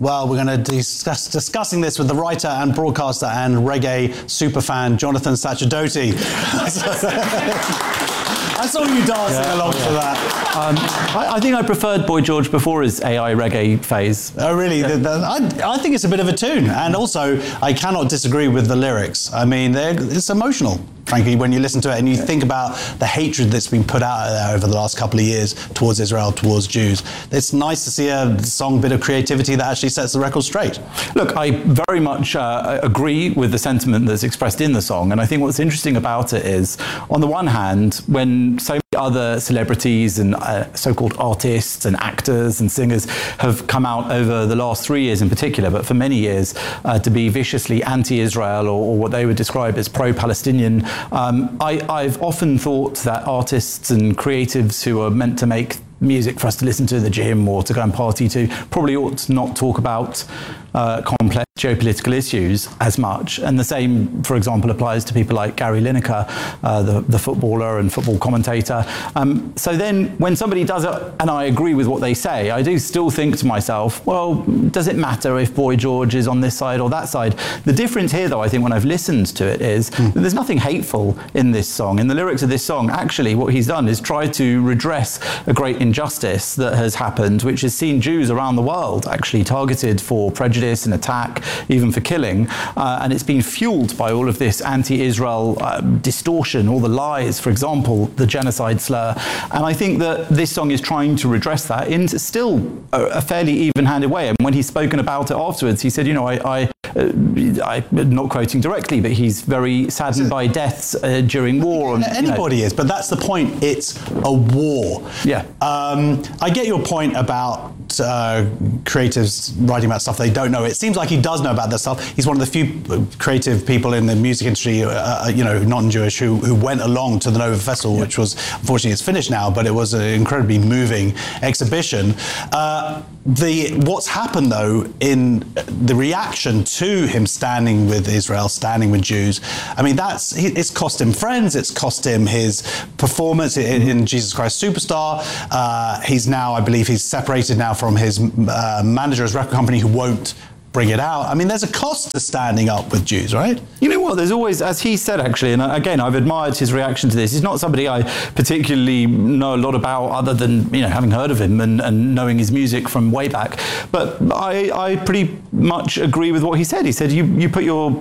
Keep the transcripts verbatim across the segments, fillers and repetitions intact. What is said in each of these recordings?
Well, we're going to discuss discussing this with the writer and broadcaster and reggae superfan Jonathan Sacerdoti. I saw you dancing yeah, along yeah. to that. Um, I, I think I preferred Boy George before his A I reggae phase. Oh, really? Yeah. The, the, I, I think it's a bit of a tune. And also, I cannot disagree with the lyrics. I mean, it's emotional, frankly, when you listen to it and you think about the hatred that's been put out there over the last couple of years towards Israel, towards Jews. It's nice to see a song, bit of creativity that actually sets the record straight. Look, I very much uh, agree with the sentiment that's expressed in the song. And I think what's interesting about it is, on the one hand, when so many other celebrities and uh, so-called artists and actors and singers have come out over the last three years in particular, but for many years, uh, to be viciously anti-Israel or, or what they would describe as pro-Palestinian. Um, I, I've often thought that artists and creatives who are meant to make music for us to listen to in the gym or to go and party to probably ought to not talk about uh, complex geopolitical issues as much. And the same, for example, applies to people like Gary Lineker, uh, the, the footballer and football commentator. Um, so then when somebody does it, and I agree with what they say, I do still think to myself, well, does it matter if Boy George is on this side or that side? The difference here, though, I think when I've listened to it is mm. that there's nothing hateful in this song. In the lyrics of this song, actually, what he's done is try to redress a great injustice that has happened, which has seen Jews around the world actually targeted for prejudice and attack, even for killing. Uh, and it's been fueled by all of this anti-Israel uh, distortion, all the lies, for example, the genocide slur. And I think that this song is trying to redress that in still a, a fairly even-handed way. And when he's spoken about it afterwards, he said, you know, I, I, uh, I'm not quoting directly, but he's very saddened by deaths uh, during war. And, Anybody you know. is, but that's the point. It's a war. Yeah. Um, I get your point about uh, creatives writing about stuff they don't know. It seems like he does know about this stuff. He's one of the few creative people in the music industry, uh, you know, non-Jewish, who, who went along to the Nova Festival, yeah. which was, unfortunately, it's finished now, but it was an incredibly moving exhibition. Uh, the what's happened, though, in the reaction to him standing with Israel, standing with Jews, I mean, that's it's cost him friends, it's cost him his performance in, in Jesus Christ Superstar. Uh, he's now, I believe, he's separated now from his uh, manager, his record company, who won't bring it out. I mean, there's a cost to standing up with Jews, right? You know what, there's always, as he said actually, and again, I've admired his reaction to this. He's not somebody I particularly know a lot about other than, you know, having heard of him and, and knowing his music from way back. But I, I pretty much agree with what he said. He said, you, you put your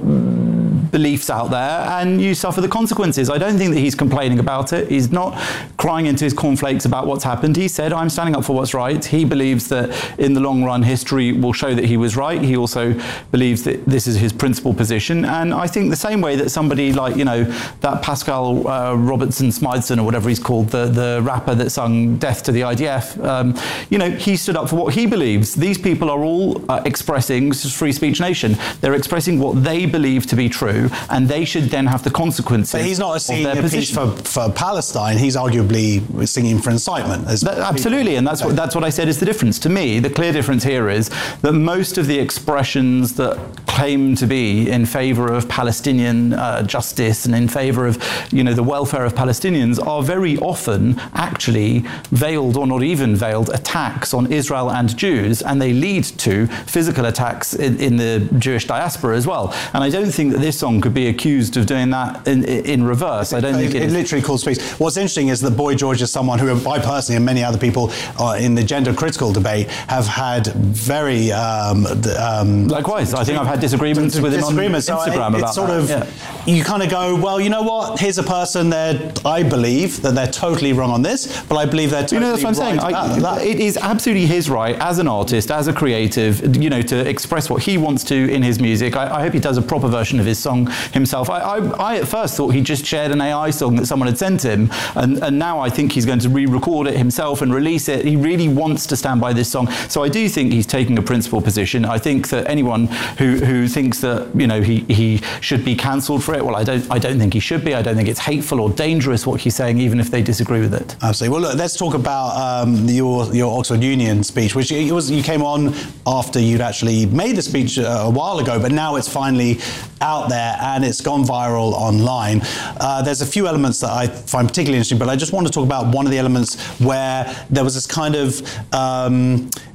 beliefs out there and you suffer the consequences. I don't think that he's complaining about it. He's not crying into his cornflakes about what's happened. He said, I'm standing up for what's right. He believes that in the long run, history will show that he was right. He also believes that this is his principal position. And I think the same way that somebody like, you know, that Pascal uh, Robertson Smythson or whatever he's called, the, the rapper that sung Death to the I D F, um, you know, he stood up for what he believes. These people are all uh, expressing, Free Speech Nation, they're expressing what they believe to be true, and they should then have the consequences. But he's not singing a piece for, for Palestine. He's arguably singing for incitement. That, absolutely, and that's what that's what I said is the difference. To me, the clear difference here is that most of the expressions that claim to be in favour of Palestinian uh, justice and in favour of, you know, the welfare of Palestinians are very often actually veiled or not even veiled attacks on Israel and Jews, and they lead to physical attacks in, in the Jewish diaspora as well. And I don't think that this song could be accused of doing that in, in reverse. I don't think it, it, it literally calls for peace. What's interesting is that Boy George is someone who I personally and many other people uh, in the gender critical debate have had very um, um, likewise. I think I've had disagreements with him on Instagram so it, about it's sort that. Of, yeah. You kind of go, well, you know what? Here's a person that I believe that they're totally wrong on this, but I believe they're totally you know, that's what I'm right saying. I, that. It is absolutely his right as an artist, as a creative, you know, to express what he wants to in his music. I, I hope he does a proper version of his song himself. I, I, I at first thought he just shared an A I song that someone had sent him, and, and now I think he's going to re-record it himself and release it. He really wants to stand by this song. So I do think he's taking a principled position. I think that anyone who, who thinks that, you know, he, he should be cancelled for it, well, I don't, I don't think he should be. I don't think it's hateful or dangerous what he's saying, even if they disagree with it. Absolutely. Well, look, let's talk about um, your, your Oxford Union speech, which it was, you came on after you'd actually made the speech uh, a while ago, but now it's finally out there and it's gone viral online. Uh, there's a few elements that I find particularly interesting, but I just want to talk about one of the elements where there was this kind of um,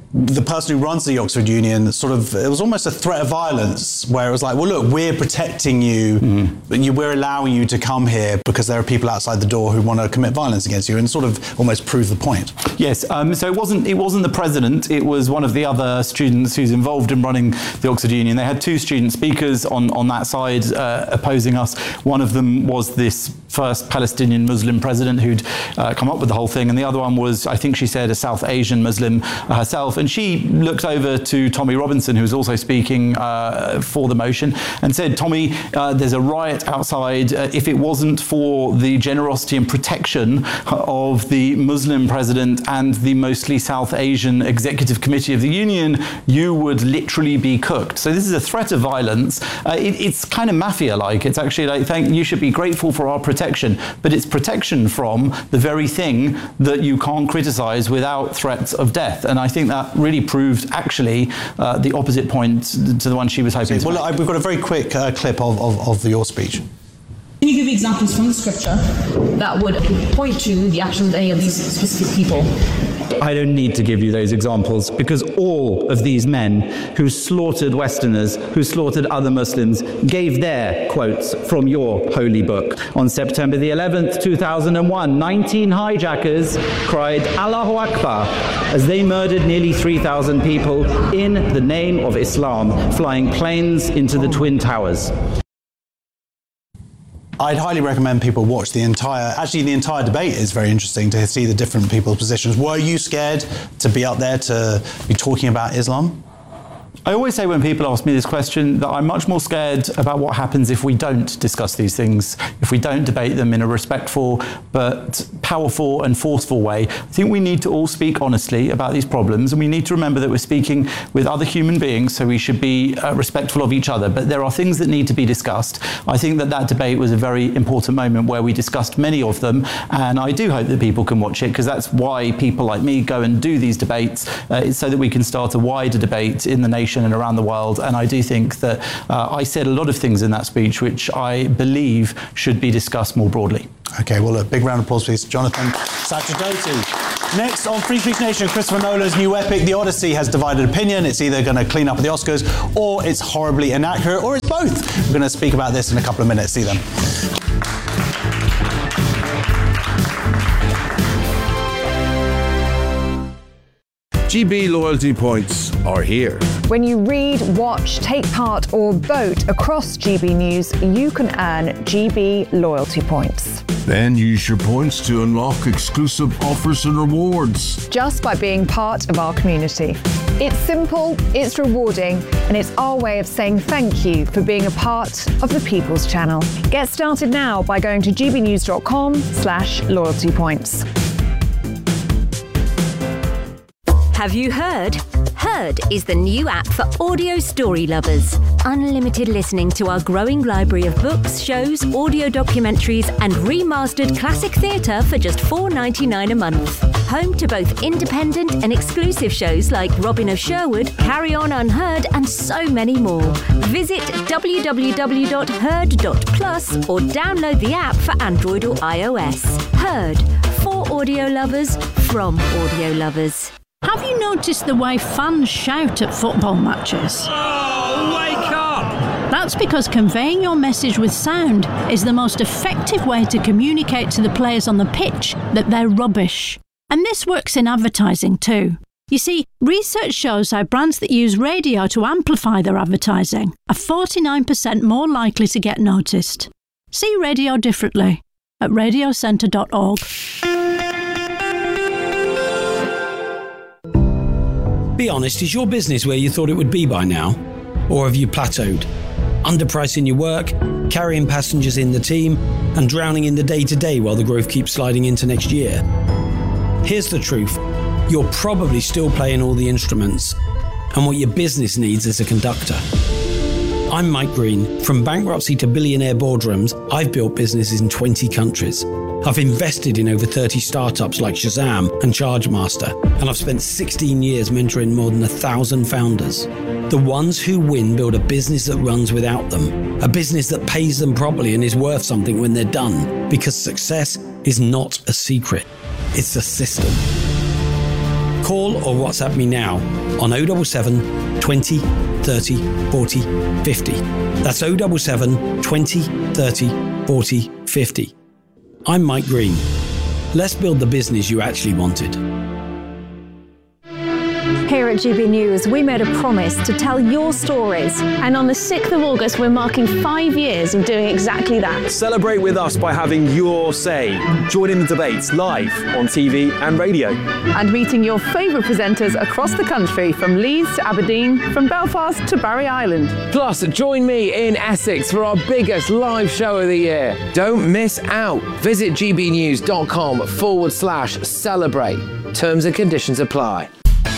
the person who runs the Oxford Union sort of, it was almost a threat of violence, where it was like, well, look, we're protecting you, mm. but you, we're allowing you to come here because there are people outside the door who want to commit violence against you, and sort of almost prove the point. Yes, um, so it wasn't, it wasn't the president, it was one of the other students who's involved in running the Oxford Union. They had two student speakers on, on that side uh, opposing us. One of them was this first Palestinian Muslim president who'd uh, come up with the whole thing, and the other one was, I think she said, a South Asian Muslim uh, herself. And she looked over to Tommy Robinson, who was also speaking uh, for the motion, and said, Tommy, uh, there's a riot outside. Uh, if it wasn't for the generosity and protection of the Muslim president and the mostly South Asian Executive Committee of the Union, you would literally be cooked. So this is a threat of violence. Uh, it, it's kind of mafia-like. It's actually like, thank, you should be grateful for our protection, but it's protection from the very thing that you can't criticize without threats of death. And I think that really proved actually uh, the opposite point to the one she was hoping to Well, make. we've got a very quick uh, clip of, of, of your speech. Can you give examples from the scripture that would point to the actions of any of these specific people? I don't need to give you those examples, because all of these men who slaughtered Westerners, who slaughtered other Muslims, gave their quotes from your holy book. On September the eleventh, two thousand one, nineteen hijackers cried Allahu Akbar as they murdered nearly three thousand people in the name of Islam, flying planes into the Twin Towers. I'd highly recommend people watch the entire, actually the entire debate is very interesting to see the different people's positions. Were you scared to be up there to be talking about Islam? I always say when people ask me this question that I'm much more scared about what happens if we don't discuss these things, if we don't debate them in a respectful but powerful and forceful way. I think we need to all speak honestly about these problems, and we need to remember that we're speaking with other human beings, so we should be uh, respectful of each other. But there are things that need to be discussed. I think that that debate was a very important moment where we discussed many of them, and I do hope that people can watch it, because that's why people like me go and do these debates, uh, so that we can start a wider debate in the nation and around the world. And I do think that uh, I said a lot of things in that speech which I believe should be discussed more broadly. Okay, well, a big round of applause, please. Jonathan Sacerdoti. Next on Free Speech Nation, Christopher Nolan's new epic, The Odyssey, has divided opinion. It's either going to clean up at the Oscars, or it's horribly inaccurate, or it's both. We're going to speak about this in a couple of minutes. See them. G B loyalty points are here. When you read, watch, take part or vote across G B News, you can earn G B loyalty points. Then use your points to unlock exclusive offers and rewards. Just by being part of our community. It's simple, it's rewarding, and it's our way of saying thank you for being a part of the People's Channel. Get started now by going to gbnews.com slash loyalty points. Have you heard? Heard is the new app for audio story lovers. Unlimited listening to our growing library of books, shows, audio documentaries, and remastered classic theatre for just four dollars ninety-nine a month. Home to both independent and exclusive shows like Robin of Sherwood, Carry On Unheard, and so many more. Visit w w w dot heard dot plus or download the app for Android or iOS. Heard, for audio lovers, from audio lovers. Have you noticed the way fans shout at football matches? Oh, wake up! That's because conveying your message with sound is the most effective way to communicate to the players on the pitch that they're rubbish. And this works in advertising too. You see, research shows how brands that use radio to amplify their advertising are forty-nine percent more likely to get noticed. See radio differently at radio centre dot org. Be honest, is your business where you thought it would be by now? Or have you plateaued? Underpricing your work, carrying passengers in the team, and drowning in the day-to-day while the growth keeps sliding into next year? Here's the truth. You're probably still playing all the instruments, and what your business needs is a conductor. I'm Mike Green. From bankruptcy to billionaire boardrooms, I've built businesses in twenty countries. I've invested in over thirty startups like Shazam and Chargemaster, and I've spent sixteen years mentoring more than a thousand founders. The ones who win build a business that runs without them, a business that pays them properly and is worth something when they're done, because success is not a secret, it's a system. Call or WhatsApp me now on oh seven seven, twenty, thirty, forty, fifty. That's oh seven seven, twenty, thirty, forty, fifty. I'm Mike Green. Let's build the business you actually wanted. Here at G B News, we made a promise to tell your stories. And on the sixth of August, we're marking five years of doing exactly that. Celebrate with us by having your say. Join in the debates live on T V and radio. And meeting your favourite presenters across the country, from Leeds to Aberdeen, from Belfast to Barry Island. Plus, join me in Essex for our biggest live show of the year. Don't miss out. Visit gbnews.com forward slash celebrate. Terms and conditions apply.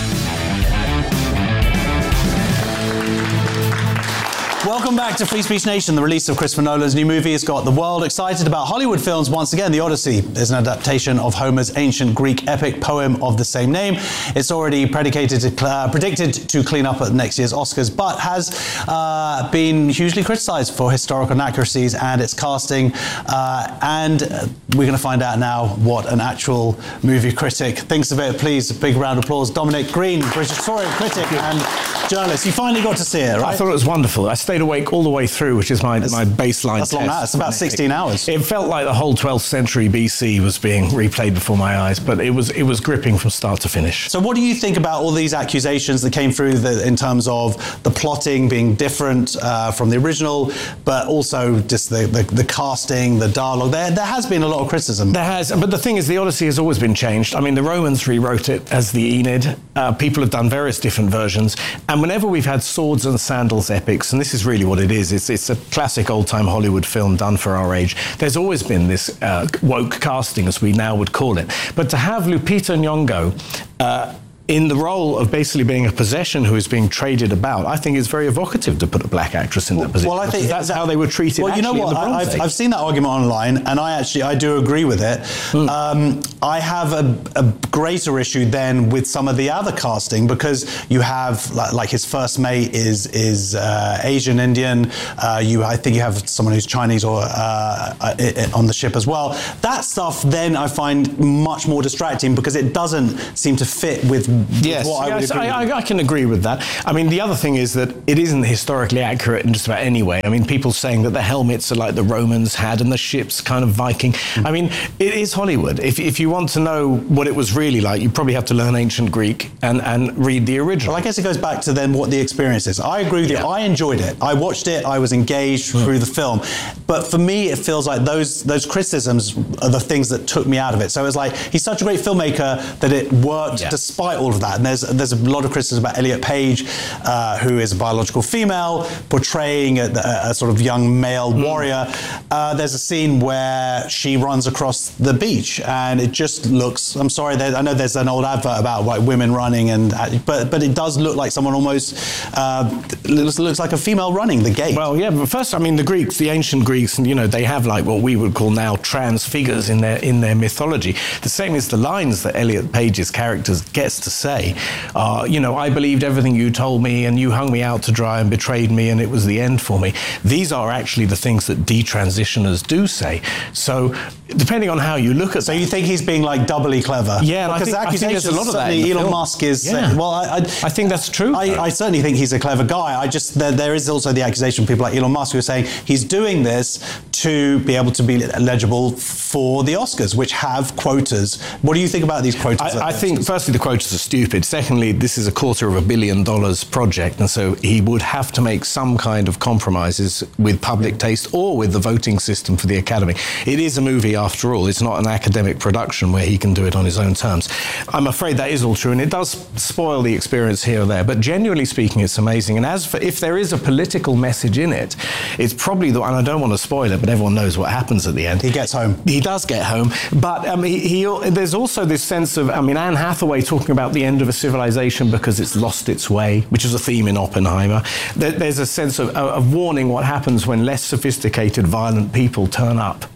Welcome back to Free Speech Nation. The release of Christopher Nolan's new movie has got the world excited about Hollywood films once again. The Odyssey is an adaptation of Homer's ancient Greek epic poem of the same name. It's already predicated to, uh, predicted to clean up at next year's Oscars, but has uh, been hugely criticised for historical inaccuracies and its casting. Uh, and we're going to find out now what an actual movie critic thinks of it. Please, a big round of applause. Dominic Green, British historian, critic and journalist. You finally got to see it, right? I thought it was wonderful. I stayed awake all the way through, which is my, my baseline That's test. long. It's about sixteen hours. It felt like the whole twelfth century B C was being replayed before my eyes, but it was it was gripping from start to finish. So what do you think about all these accusations that came through the, in terms of the plotting being different uh, from the original, but also just the, the, the casting, the dialogue? There, there has been a lot of criticism. There has, but the thing is, the Odyssey has always been changed. I mean, the Romans rewrote it as the Aeneid. Uh, people have done various different versions, and whenever we've had swords and sandals epics, and this is really what it is, it's, it's a classic old-time Hollywood film done for our age, there's always been this uh, woke casting, as we now would call it. But to have Lupita Nyong'o uh, in the role of basically being a possession who is being traded about, I think is very evocative to put a black actress in that position. Well, I think that's how they were treated. Well, you know what? I, I've, I've seen that argument online, and I actually I do agree with it. Mm. Um, I have a, a greater issue then with some of the other casting, because you have like, like his first mate is is uh, Asian Indian. Uh, you, I think you have someone who's Chinese or uh, uh, on the ship as well. That stuff then I find much more distracting because it doesn't seem to fit with. Yes, what yes I, I, I, I can agree with that. I mean, the other thing is that it isn't historically accurate in just about any way. I mean, people saying that the helmets are like the Romans had and the ships kind of Viking. Mm. I mean, it is Hollywood. If, if you want to know what it was really like, you probably have to learn ancient Greek and, and read the original. Well, I guess it goes back to then what the experience is. I agree with you. Yeah. I enjoyed it. I watched it. I was engaged mm. through the film. But for me, it feels like those those criticisms are the things that took me out of it. So it's like, he's such a great filmmaker that it worked yeah. despite all of that. And there's there's a lot of criticism about Elliot Page, uh, who is a biological female, portraying a, a, a sort of young male mm. warrior. Uh, there's a scene where she runs across the beach, and it just looks, I'm sorry, there, I know there's an old advert about like women running, and but but it does look like someone almost, uh, looks, looks like a female running the gate. Well, yeah, but first, I mean, the Greeks, the ancient Greeks, and you know, they have like what we would call now trans figures in their in their mythology. The same as the lines that Elliot Page's characters gets to say, uh, you know, I believed everything you told me, and you hung me out to dry and betrayed me, and it was the end for me. These are actually the things that detransitioners do say. So, depending on how you look at so that, you think he's being like doubly clever? Yeah, and because I think, I think there's a lot of that. Elon film. Musk is. Yeah. Uh, well, I, I, I think that's true. I, I certainly think he's a clever guy. I just there, there is also the accusation of people like Elon Musk who are saying he's doing this to be able to be eligible for the Oscars, which have quotas. What do you think about these quotas? I, I think, firstly, the quotas are stupid. Secondly, this is a quarter of a billion dollars project, and so he would have to make some kind of compromises with public taste or with the voting system for the Academy. It is a movie, after all. It's not an academic production where he can do it on his own terms. I'm afraid that is all true, and it does spoil the experience here or there, but genuinely speaking, it's amazing. And as for if there is a political message in it, it's probably the, and I don't want to spoil it, but everyone knows what happens at the end. He gets home. He does get home, but um, he, he, there's also this sense of, I mean, Anne Hathaway talking about the end of a civilization because it's lost its way, which is a theme in Oppenheimer. There, there's a sense of, of warning what happens when less sophisticated, violent people turn up.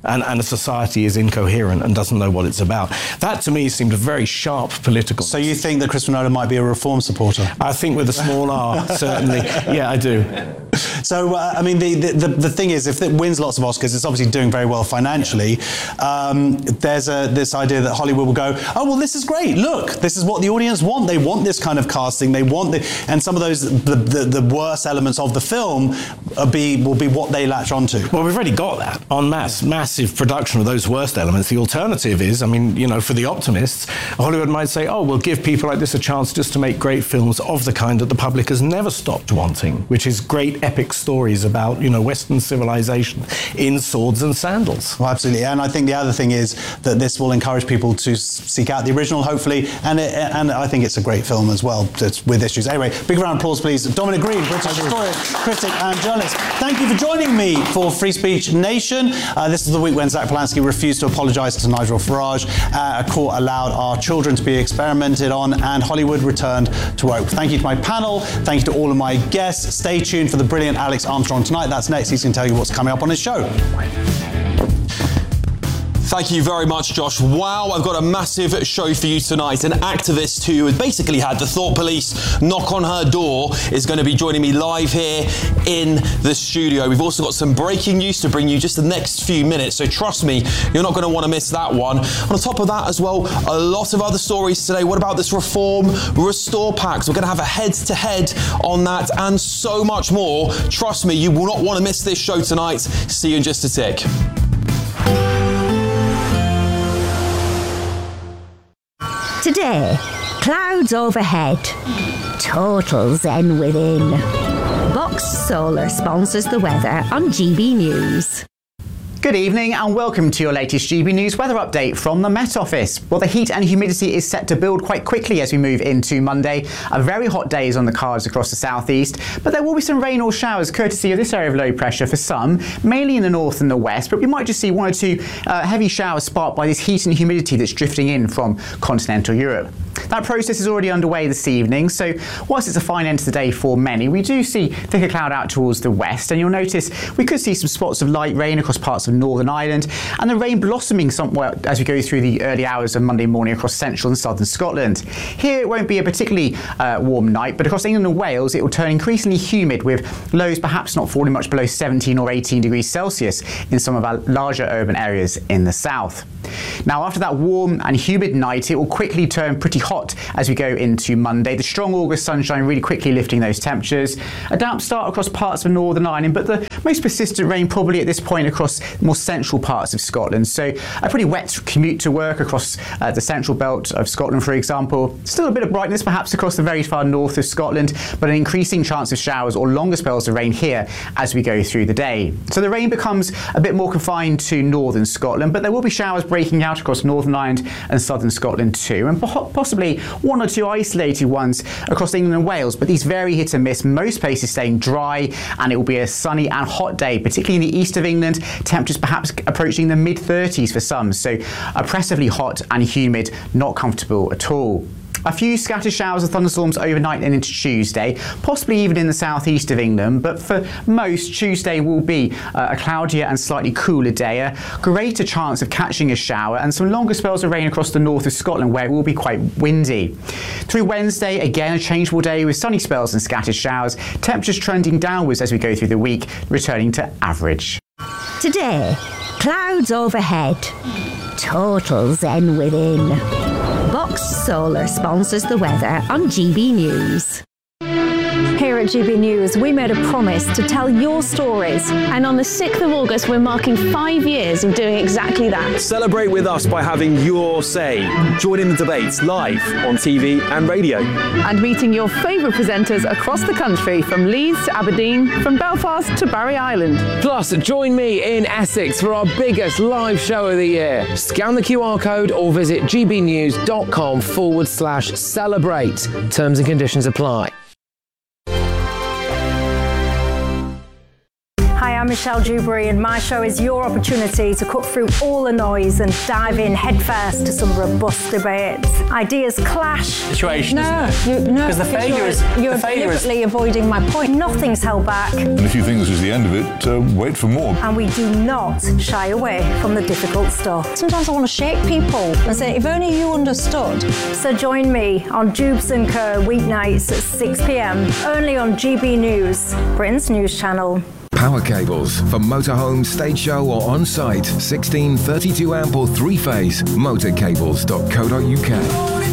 and, and a society is incoherent and doesn't know what it's about. That to me seemed a very sharp political. So you think that Christopher Nolan might be a reform supporter? I think with a small r, certainly. Yeah, I do. So, uh, I mean, the, the, the thing is, if it wins lots of Oscars, it's obviously doing very well financially. Um, there's a, this idea that Hollywood will go, oh, well, this is great. Look, this is what the audience want. They want this kind of casting. They want the, and some of those, the, the, the worst elements of the film are be, will be what they latch onto. Well, we've already got that en masse, massive production of those worst elements. The alternative is, I mean, you know, for the optimists, Hollywood might say, oh, we'll give people like this a chance just to make great films of the kind that the public has never stopped wanting, which is great epic stories about, you know, Western civilization in swords and sandals. Well, absolutely. And I think the other thing is that this will encourage people to s- seek out the original, hopefully, and it, and I think it's a great film as well, that's with issues. Anyway, big round of applause, please. Dominic Green, British historian, critic and journalist. Thank you for joining me for Free Speech Nation. Uh, this is the week when Zach Polanski refused to apologise to Nigel Farage. Uh, a court allowed our children to be experimented on, and Hollywood returned to woke. Thank you to my panel. Thank you to all of my guests. Stay tuned for the brilliant Alex Armstrong tonight. That's next. He's going to tell you what's coming up on his show. Thank you very much, Josh. Wow, I've got a massive show for you tonight. An activist who has basically had the Thought Police knock on her door is going to be joining me live here in the studio. We've also got some breaking news to bring you just the next few minutes, so trust me, you're not going to want to miss that one. On top of that as well, a lot of other stories today. What about this Reform Restore Pact? We're going to have a head-to-head on that and so much more. Trust me, you will not want to miss this show tonight. See you in just a tick. Today, clouds overhead, total zen within. Box Solar sponsors the weather on G B News. Good evening and welcome to your latest G B News weather update from the Met Office. Well, the heat and humidity is set to build quite quickly as we move into Monday. A very hot day is on the cards across the southeast, but there will be some rain or showers courtesy of this area of low pressure for some, mainly in the north and the west, but we might just see one or two uh, heavy showers sparked by this heat and humidity that's drifting in from continental Europe. That process is already underway this evening, so whilst it's a fine end to the day for many, we do see thicker cloud out towards the west, and you'll notice we could see some spots of light rain across parts of Northern Ireland, and the rain blossoming somewhat as we go through the early hours of Monday morning across central and southern Scotland. Here it won't be a particularly uh, warm night, but across England and Wales it will turn increasingly humid, with lows perhaps not falling much below seventeen or eighteen degrees Celsius in some of our larger urban areas in the south. Now, after that warm and humid night, it will quickly turn pretty hot as we go into Monday. The strong August sunshine really quickly lifting those temperatures. A damp start across parts of Northern Ireland, but the most persistent rain probably at this point across more central parts of Scotland. So a pretty wet commute to work across uh, the central belt of Scotland, for example. Still a bit of brightness perhaps across the very far north of Scotland, but an increasing chance of showers or longer spells of rain here as we go through the day. So the rain becomes a bit more confined to northern Scotland, but there will be showers breaking out across Northern Ireland and southern Scotland too, and possibly one or two isolated ones across England and Wales, but these vary hit and miss, most places staying dry, and it will be a sunny and hot day, particularly in the east of England, temperatures perhaps approaching the mid thirties for some, so oppressively hot and humid, not comfortable at all. A few scattered showers and thunderstorms overnight and into Tuesday, possibly even in the southeast of England, but for most, Tuesday will be uh, a cloudier and slightly cooler day, a greater chance of catching a shower, and some longer spells of rain across the north of Scotland where it will be quite windy. Through Wednesday, again a changeable day with sunny spells and scattered showers, temperatures trending downwards as we go through the week, returning to average. Today, clouds overhead, total zen within. Box Solar sponsors the weather on G B News. Here at G B News, we made a promise to tell your stories. And on the sixth of August, we're marking five years of doing exactly that. Celebrate with us by having your say. Join in the debates live on T V and radio. And meeting your favourite presenters across the country, from Leeds to Aberdeen, from Belfast to Barry Island. Plus, join me in Essex for our biggest live show of the year. Scan the Q R code or visit gbnews.com forward slash celebrate. Terms and conditions apply. Hi, I'm I'm Michelle Dewberry, and my show is your opportunity to cut through all the noise and dive in headfirst to some robust debates. Ideas clash. Situation, no, isn't it? You, no, because the failure you're, is you're the failure deliberately is... avoiding my point. Nothing's held back, And if you think this is the end of it, uh, wait for more. and we do not shy away from the difficult stuff. Sometimes I want to shake people and say, if only you understood. So join me on Jubes and Co weeknights at six p m only on G B News, Britain's news channel. Power cables for motorhome, stage show or on-site. sixteen thirty-two amp or three-phase. motorcables dot co dot uk.